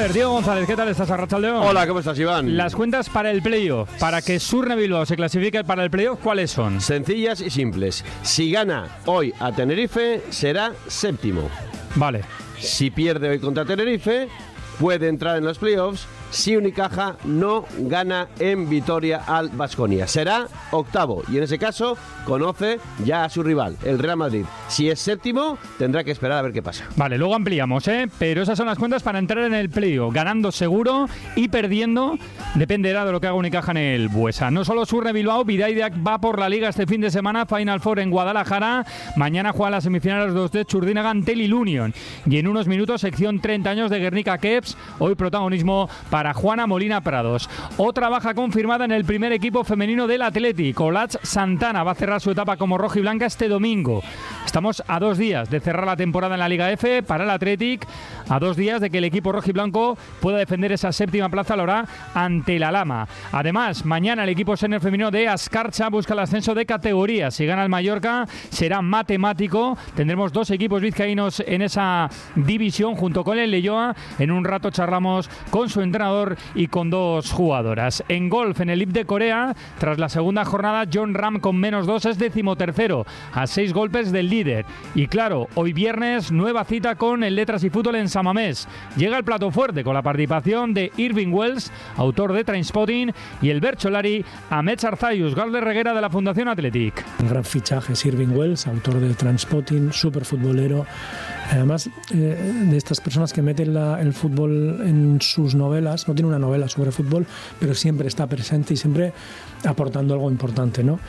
ver, Diego González, ¿qué tal estás, Arratsaldeon? Hola, ¿cómo estás, Iván? Las cuentas para el playoff, para que Surne Bilbao se clasifique para el playoff, ¿cuáles son? Sencillas y simples. Si gana hoy a Tenerife, será séptimo. Vale. Si pierde hoy contra Tenerife, puede entrar en los playoffs. Si Unicaja no gana en Vitoria al Baskonia, será octavo y en ese caso conoce ya a su rival, el Real Madrid. Si es séptimo, tendrá que esperar a ver qué pasa. Vale, luego ampliamos, pero esas son las cuentas para entrar en el playoff, ganando seguro y perdiendo dependerá de lo que haga Unicaja en el Buesa. No solo Surne Bilbao, Bidaideak va por la Liga este fin de semana, Final Four en Guadalajara. Mañana juegan las semifinales los de Txurdinaga ante el Ilunion y en unos minutos sección 30 años de Guernica Keps, hoy protagonismo para Juana Molina Prados. Otra baja confirmada en el primer equipo femenino del Athletic. Olatz Santana va a cerrar su etapa como roja y blanca este domingo. Estamos a 2 días de cerrar la temporada en la Liga F para el Athletic, a 2 días de que el equipo rojo y blanco pueda defender esa séptima plaza, lo hará ante la Lama. Además, mañana el equipo senior femenino de Azkartza busca el ascenso de categoría. Si gana el Mallorca, será matemático. Tendremos 2 equipos vizcaínos en esa división junto con el Leioa. En un rato charlamos con su entrenador y con 2 jugadoras. En golf, en el IP de Corea, tras la segunda jornada, John Ram con -2 es 13º, a 6 golpes del líder. Y claro, hoy viernes, nueva cita con el Letras y Fútbol en San Mamés. Llega el plato fuerte con la participación de Irving Wells, autor de Trainspotting, y el Bercholari Ahmed Arzayus, Galder Reguera de la Fundación Athletic. Un gran fichaje es Irving Wells, autor de Trainspotting, súper futbolero. Además, de estas personas que meten el fútbol en sus novelas. No tiene una novela sobre fútbol, pero siempre está presente y siempre aportando algo importante, ¿no?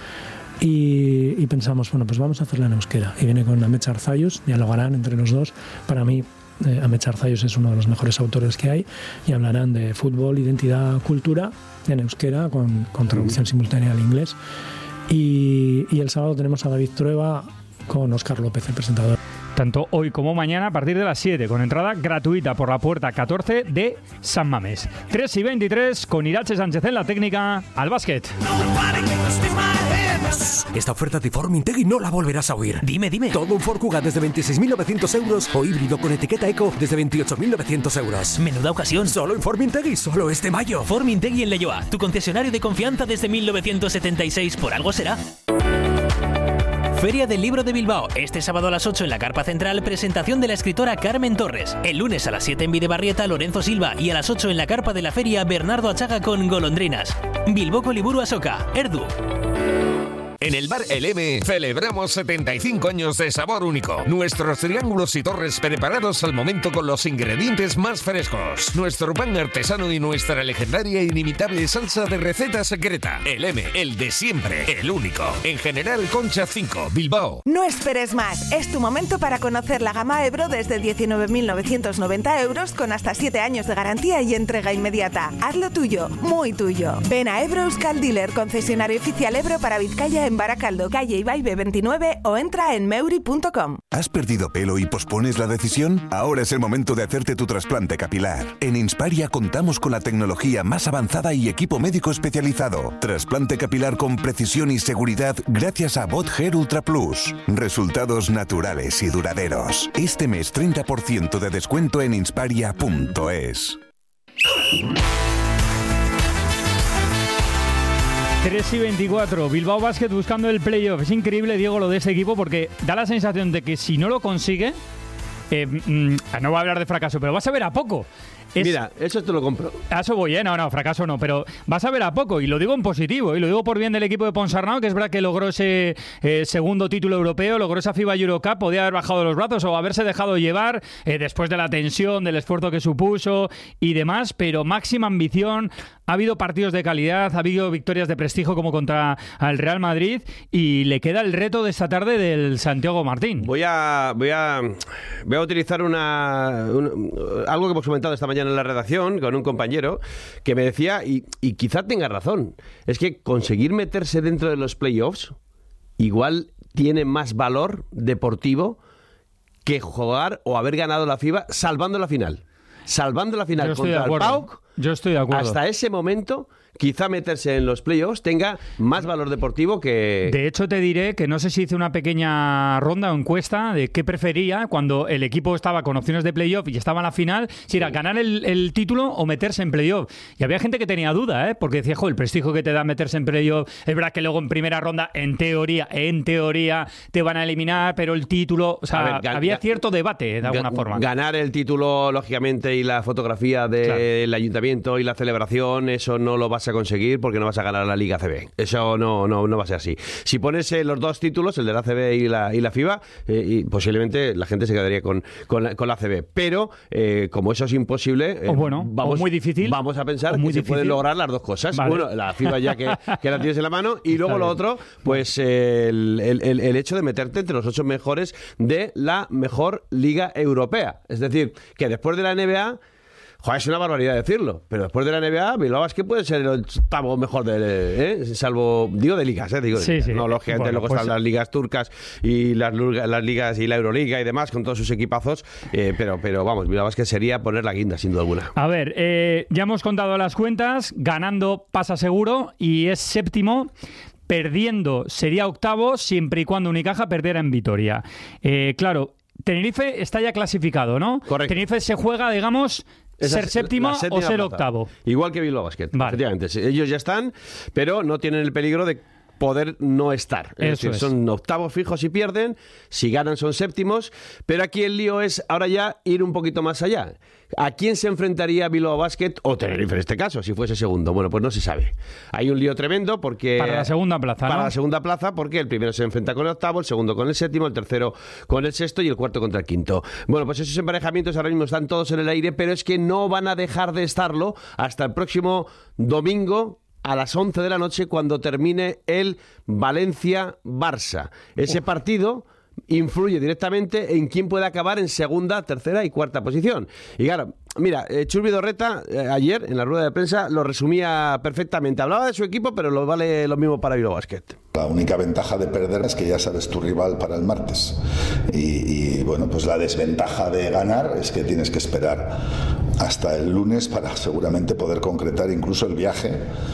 Y pensamos, bueno, pues vamos a hacerla en euskera. Y viene con Ahmed Arzayus, dialogarán entre los dos. Para mí, Ahmed Arzayus es uno de los mejores autores que hay y hablarán de fútbol, identidad, cultura en euskera con traducción simultánea al inglés. Y el sábado tenemos a David Trueba con Óscar López, el presentador. Tanto hoy como mañana a partir de las 7, con entrada gratuita por la puerta 14 de San Mamés. 3:23, con Irache Sánchez en la técnica, al básquet. Esta oferta de Formintegui no la volverás a oír. Dime. Todo un Ford Kuga desde 26.900 euros o híbrido con etiqueta Eco desde 28.900 euros. Menuda ocasión. Solo en Formintegui, solo este mayo. Formintegui en Leioa, tu concesionario de confianza desde 1976. Por algo será. Feria del Libro de Bilbao. Este sábado a las 8 en la carpa central, presentación de la escritora Carmen Torres. El lunes a las 7 en Bidebarrieta, Lorenzo Silva. Y a las 8 en la carpa de la feria, Bernardo Achaga con Golondrinas. Bilboko Liburu Asoka, Erdu. En el bar El M celebramos 75 años de sabor único. Nuestros triángulos y torres preparados al momento con los ingredientes más frescos. Nuestro pan artesano y nuestra legendaria e inimitable salsa de receta secreta. El M, el de siempre, el único. En General Concha 5, Bilbao. No esperes más. Es tu momento para conocer la gama Ebro desde 19.990 euros con hasta 7 años de garantía y entrega inmediata. Hazlo tuyo, muy tuyo. Ven a Ebro Euskal Dealer, concesionario oficial Ebro para Vizcaya en Baracaldo, calle Ibaibe 29 o entra en meuri.com. ¿Has perdido pelo y pospones la decisión? Ahora es el momento de hacerte tu trasplante capilar. En Insparia contamos con la tecnología más avanzada y equipo médico especializado. Trasplante capilar con precisión y seguridad gracias a Bot Hair Ultra Plus. Resultados naturales y duraderos. Este mes 30% de descuento en insparia.es. 3:24, Bilbao Basket buscando el playoff. Es increíble, Diego, lo de este equipo porque da la sensación de que si no lo consigue, no va a hablar de fracaso, pero vas a ver a poco. Mira, eso te lo compro. A eso voy, no, fracaso no, pero vas a ver a poco, y lo digo en positivo, y lo digo por bien del equipo de Ponsarnau, que es verdad que logró ese segundo título europeo, logró esa FIBA Eurocup, podía haber bajado los brazos o haberse dejado llevar después de la tensión, del esfuerzo que supuso y demás, pero máxima ambición. Ha habido partidos de calidad, ha habido victorias de prestigio como contra el Real Madrid, y le queda el reto de esta tarde del Santiago Martín. Voy a utilizar algo que hemos comentado esta mañana en la redacción con un compañero que me decía, y quizá tenga razón, es que conseguir meterse dentro de los playoffs igual tiene más valor deportivo que jugar o haber ganado la FIBA salvando la final. Salvando la final contra el PAOK. Yo estoy de acuerdo. Hasta ese momento quizá meterse en los playoffs tenga más valor deportivo que... De hecho, te diré que no sé si hice una pequeña ronda o encuesta de qué prefería cuando el equipo estaba con opciones de playoff y estaba en la final, si era ganar el título o meterse en playoff. Y había gente que tenía duda, porque decía, el prestigio que te da meterse en playoff, es verdad que luego en primera ronda, en teoría, te van a eliminar, pero el título... O sea, había cierto debate, de alguna forma. Ganar el título, lógicamente, y la fotografía del ayuntamiento y la celebración, eso no lo vas a conseguir porque no vas a ganar la Liga ACB. Eso no va a ser así. Si pones los dos títulos, el de la ACB y la FIBA, y posiblemente la gente se quedaría con la ACB. Pero, como eso es imposible, o muy difícil, vamos a pensar que se pueden lograr las dos cosas. Vale. Uno, la FIBA ya que la tienes en la mano, y luego lo otro, pues el hecho de meterte entre los 8 mejores de la mejor liga europea. Es decir, que después de la NBA... es una barbaridad decirlo, pero después de la NBA, Bilbao Basket puede ser el octavo mejor salvo, digo de ligas, Sí. No, lógicamente, luego están las ligas turcas y las ligas y la Euroliga y demás, con todos sus equipazos, pero vamos, Bilbao Basket sería poner la guinda, sin duda alguna. A ver, ya hemos contado las cuentas, ganando pasa seguro y es séptimo. Perdiendo sería octavo, siempre y cuando Unicaja perdiera en Vitoria. Claro, Tenerife está ya clasificado, ¿no? Correcto. Tenerife se juega, digamos... ¿Ser séptimo o ser octavo? Igual que Bilbao Basket, efectivamente. Ellos ya están, pero no tienen el peligro de poder no estar. Es decir, son octavos fijos si pierden, si ganan son séptimos, pero aquí el lío es ahora ya ir un poquito más allá. ¿A quién se enfrentaría Bilbao Basket o Tenerife en este caso, si fuese segundo? Bueno, pues no se sabe. Hay un lío tremendo porque... Para la segunda plaza, Para la segunda plaza, porque el primero se enfrenta con el octavo, el segundo con el séptimo, el tercero con el sexto y el cuarto contra el quinto. Bueno, pues esos emparejamientos ahora mismo están todos en el aire, pero es que no van a dejar de estarlo hasta el próximo domingo a las 11 de la noche, cuando termine el Valencia-Barça. Ese partido influye directamente en quién puede acabar en segunda, tercera y cuarta posición. Y claro, mira, Chus Vidorreta ayer en la rueda de prensa lo resumía perfectamente. Hablaba de su equipo, pero lo vale lo mismo para Bilbao Basket. La única ventaja de perder es que ya sabes tu rival para el martes. Y bueno, pues la desventaja de ganar es que tienes que esperar hasta el lunes para seguramente poder concretar incluso el viaje.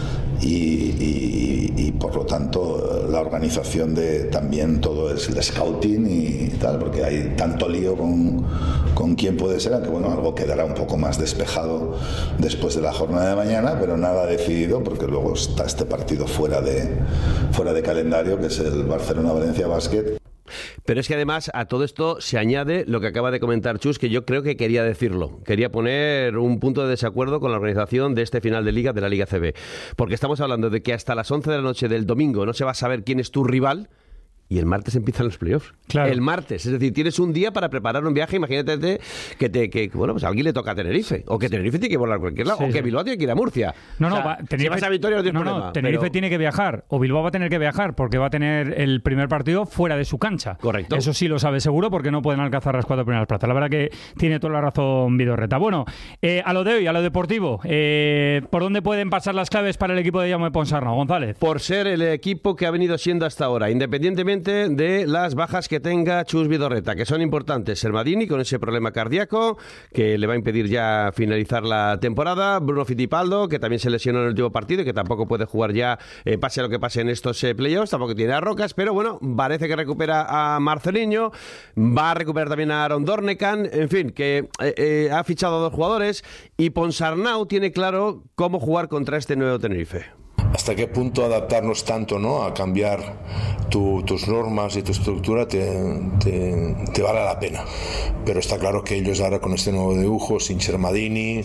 Y por lo tanto la organización de también todo es el scouting y tal, porque hay tanto lío con quién puede ser, aunque bueno, algo quedará un poco más despejado después de la jornada de mañana, pero nada decidido, porque luego está este partido fuera de calendario, que es el Barcelona-Valencia Basket. Pero es que además a todo esto se añade lo que acaba de comentar Chus, que yo creo que quería decirlo. Quería poner un punto de desacuerdo con la organización de este final de Liga, de la Liga CB. Porque estamos hablando de que hasta las 11 de la noche del domingo no se va a saber quién es tu rival. Y el martes empiezan los playoffs. Claro. El martes. Es decir, tienes un día para preparar un viaje. Imagínate que bueno, pues a alguien le toca a Tenerife. O que Tenerife tiene que volar a cualquier lado. O que Bilbao tiene que ir a Murcia. Tenerife, si vas a Vitoria no tienes problema. Tenerife tiene que viajar. O Bilbao va a tener que viajar porque va a tener el primer partido fuera de su cancha. Correcto. Eso sí lo sabe seguro porque no pueden alcanzar las 4 primeras plazas. La verdad que tiene toda la razón Vidorreta. Bueno, a lo de hoy, a lo deportivo. ¿Por dónde pueden pasar las claves para el equipo de Jaume Ponsarnau, González? Por ser el equipo que ha venido siendo hasta ahora, independientemente de las bajas que tenga Chus Vidorreta, que son importantes. Sermadini con ese problema cardíaco que le va a impedir ya finalizar la temporada. Bruno Fittipaldo, que también se lesionó en el último partido y que tampoco puede jugar ya, pase lo que pase en estos playoffs. Tampoco tiene a Rocas, pero bueno, parece que recupera a Marceliño, va a recuperar también a Aaron Dornekan. En fin, que ha fichado a 2 jugadores y Ponsarnau tiene claro cómo jugar contra este nuevo Tenerife. ¿Hasta qué punto adaptarnos tanto, ¿no?, a cambiar tus normas y tu estructura te vale la pena? Pero está claro que ellos ahora con este nuevo dibujo, sin Sermadini,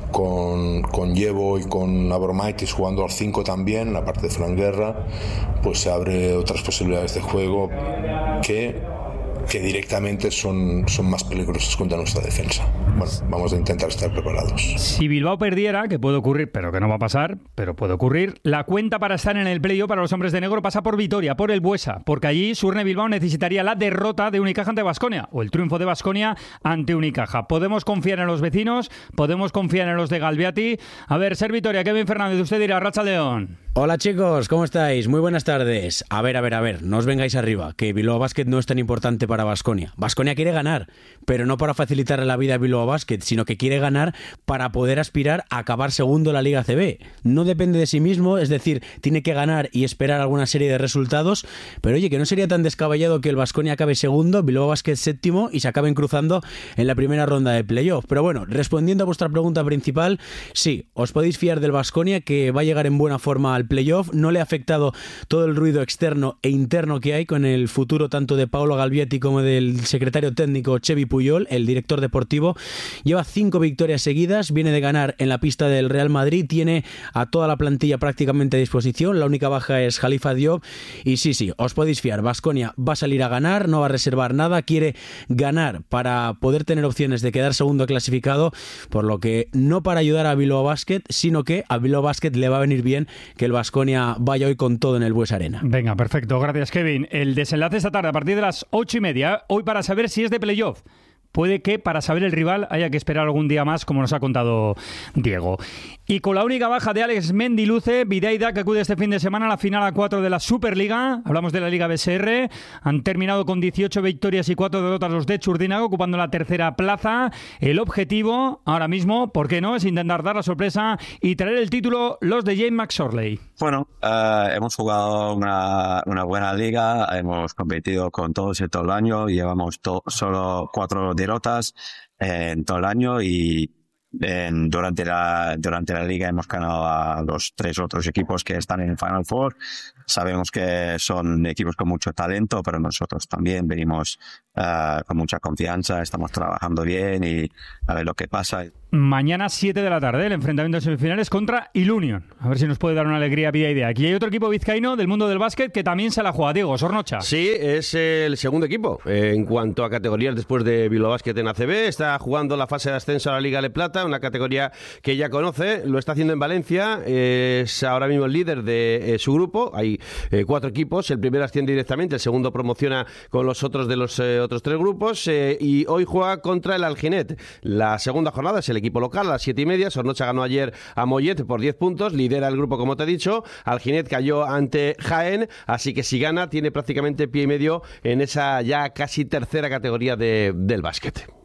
con Yevo y con Abromaitis jugando al 5 también, aparte de Fran Guerra, pues se abre otras posibilidades de juego que directamente son más peligrosas contra nuestra defensa. Bueno, vamos a intentar estar preparados. Si Bilbao perdiera, que puede ocurrir, pero que no va a pasar, pero puede ocurrir, la cuenta para estar en el playoff para los hombres de negro pasa por Vitoria, por el Buesa, porque allí Surne Bilbao necesitaría la derrota de Unicaja ante Baskonia, o el triunfo de Baskonia ante Unicaja. Podemos confiar en los vecinos, podemos confiar en los de Galbiati. A ver, ser Vitoria, Kevin Fernández, usted dirá, Racha León. Hola chicos, ¿cómo estáis? Muy buenas tardes. A ver, no os vengáis arriba, que Bilbao Basket no es tan importante para Baskonia. Baskonia quiere ganar, pero no para facilitarle la vida a Bilbao Bilbao Basket, sino que quiere ganar para poder aspirar a acabar segundo en la Liga ACB. No depende de sí mismo, es decir, tiene que ganar y esperar alguna serie de resultados, pero oye, que no sería tan descabellado que el Baskonia acabe segundo, Bilbao Basket séptimo y se acaben cruzando en la primera ronda de playoff. Pero bueno, respondiendo a vuestra pregunta principal, sí, os podéis fiar del Baskonia, que va a llegar en buena forma al playoff. No le ha afectado todo el ruido externo e interno que hay con el futuro tanto de Paolo Galvietti como del secretario técnico Xevi Puyol, el director deportivo. Lleva 5 victorias seguidas, viene de ganar en la pista del Real Madrid, tiene a toda la plantilla prácticamente a disposición, la única baja es Khalifa Diop y sí, os podéis fiar, Baskonia va a salir a ganar, no va a reservar nada, quiere ganar para poder tener opciones de quedar segundo clasificado, por lo que no para ayudar a Bilbao Basket, sino que a Bilbao Basket le va a venir bien que el Baskonia vaya hoy con todo en el Bues Arena. Venga, perfecto, gracias Kevin. El desenlace esta tarde a partir de las 8:30, hoy para saber si es de playoff. Puede que para saber el rival haya que esperar algún día más, como nos ha contado Diego. Y con la única baja de Alex Mendiluce, Bidaida, que acude este fin de semana a la final a 4 de la Superliga. Hablamos de la Liga BSR. Han terminado con 18 victorias y 4 derrotas los de Churdinaga, ocupando la tercera plaza. El objetivo, ahora mismo, ¿por qué no?, es intentar dar la sorpresa y traer el título los de James McSorley. Bueno, hemos jugado una buena liga, hemos competido con todos todo el año, llevamos solo 4 derrotas en todo el año y durante la liga hemos ganado a los 3 otros equipos que están en el Final Four. Sabemos que son equipos con mucho talento, pero nosotros también venimos con mucha confianza, estamos trabajando bien y a ver lo que pasa. Mañana 7 de la tarde, el enfrentamiento de semifinales contra Ilunion. A ver si nos puede dar una alegría vía idea. Aquí hay otro equipo vizcaíno del mundo del básquet que también se la juega, Diego Sornocha. Sí, es el segundo equipo en cuanto a categorías después de Bilbao Basket en ACB. Está jugando la fase de ascenso a la Liga de Plata, una categoría que ya conoce. Lo está haciendo en Valencia. Es ahora mismo el líder de su grupo. Hay 4 equipos. El primero asciende directamente, el segundo promociona con los otros de los otros 3 grupos. Y hoy juega contra el Alginet. La segunda jornada es el equipo local a las 7:30. Sornocha ganó ayer a Mollet por 10 puntos, lidera el grupo como te he dicho. Alginet cayó ante Jaén, así que si gana tiene prácticamente pie y medio en esa ya casi tercera categoría del básquet.